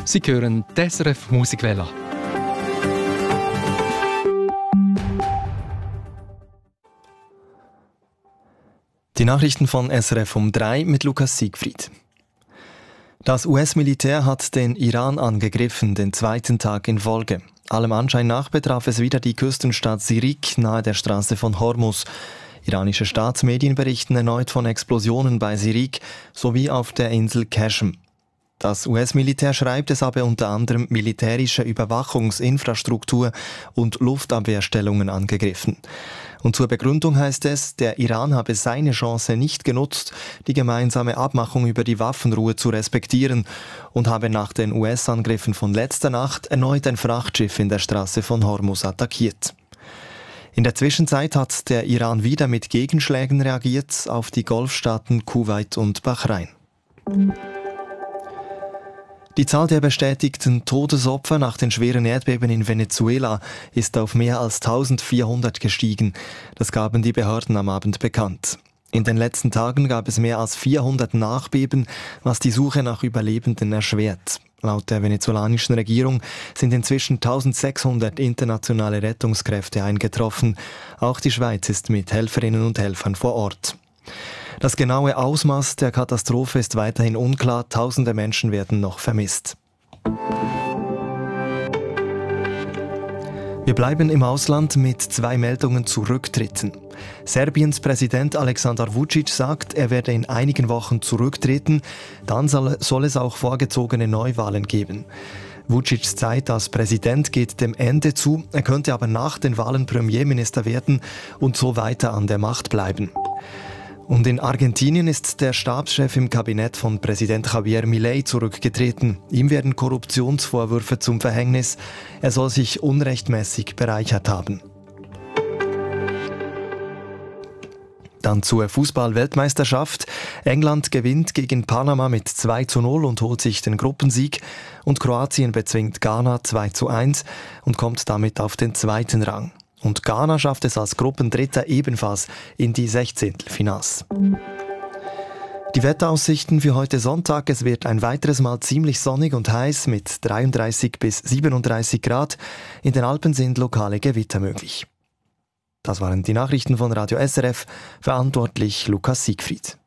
Sie hören die SRF Musikwelle. Die Nachrichten von SRF um 3 mit Lukas Siegfried. Das US-Militär hat den Iran angegriffen, den zweiten Tag in Folge. Allem Anschein nach betraf es wieder die Küstenstadt Sirik nahe der Straße von Hormuz. Iranische Staatsmedien berichten erneut von Explosionen bei Sirik sowie auf der Insel Qashm. Das US-Militär schreibt, es habe unter anderem militärische Überwachungsinfrastruktur und Luftabwehrstellungen angegriffen. Und zur Begründung heißt es, der Iran habe seine Chance nicht genutzt, die gemeinsame Abmachung über die Waffenruhe zu respektieren und habe nach den US-Angriffen von letzter Nacht erneut ein Frachtschiff in der Straße von Hormuz attackiert. In der Zwischenzeit hat der Iran wieder mit Gegenschlägen reagiert auf die Golfstaaten Kuwait und Bahrain. Die Zahl der bestätigten Todesopfer nach den schweren Erdbeben in Venezuela ist auf mehr als 1400 gestiegen. Das gaben die Behörden am Abend bekannt. In den letzten Tagen gab es mehr als 400 Nachbeben, was die Suche nach Überlebenden erschwert. Laut der venezolanischen Regierung sind inzwischen 1600 internationale Rettungskräfte eingetroffen. Auch die Schweiz ist mit Helferinnen und Helfern vor Ort. Das genaue Ausmaß der Katastrophe ist weiterhin unklar. Tausende Menschen werden noch vermisst. Wir bleiben im Ausland mit 2 Meldungen zu Rücktritten. Serbiens Präsident Aleksandar Vučić sagt, er werde in einigen Wochen zurücktreten. Dann soll es auch vorgezogene Neuwahlen geben. Vučićs Zeit als Präsident geht dem Ende zu. Er könnte aber nach den Wahlen Premierminister werden und so weiter an der Macht bleiben. Und in Argentinien ist der Stabschef im Kabinett von Präsident Javier Milei zurückgetreten. Ihm werden Korruptionsvorwürfe zum Verhängnis. Er soll sich unrechtmäßig bereichert haben. Dann zur Fußball-Weltmeisterschaft. England gewinnt gegen Panama mit 2:0 und holt sich den Gruppensieg. Und Kroatien bezwingt Ghana 2:1 und kommt damit auf den 2. Rang. Und Ghana schafft es als Gruppendritter ebenfalls in die 16. Finals. Die Wetteraussichten für heute Sonntag. Es wird ein weiteres Mal ziemlich sonnig und heiß mit 33 bis 37 Grad. In den Alpen sind lokale Gewitter möglich. Das waren die Nachrichten von Radio SRF. Verantwortlich Lukas Siegfried.